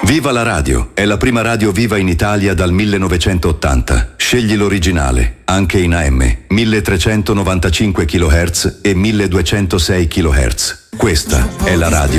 Viva la radio! È la prima radio viva in Italia dal 1980. Scegli l'originale, anche in AM, 1395 kHz e 1206 kHz. Questa è la radio.